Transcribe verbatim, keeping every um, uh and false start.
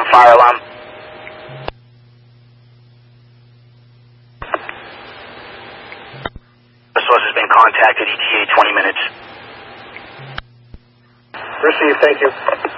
fire alarm. The source has been contacted, E T A twenty minutes. Received, thank you.